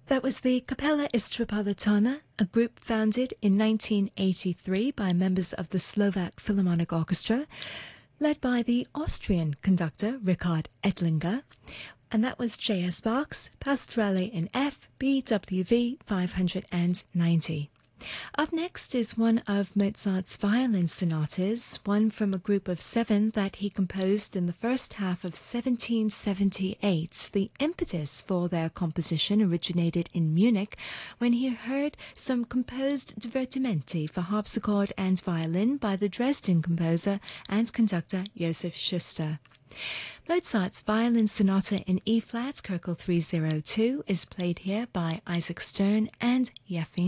That was the Capella Istropolitana, a group founded in 1983 by members of the Slovak Philharmonic Orchestra, led by the Austrian conductor Richard Edlinger, and that was J.S. Bach's Pastorale in F, BWV 590. Up next is one of Mozart's violin sonatas, one from a group of 7 that he composed in the first half of 1778. The impetus for their composition originated in Munich when he heard some composed divertimenti for harpsichord and violin by the Dresden composer and conductor Joseph Schuster. Mozart's violin sonata in E-flat, Köchel 302, is played here by Isaac Stern and Yefim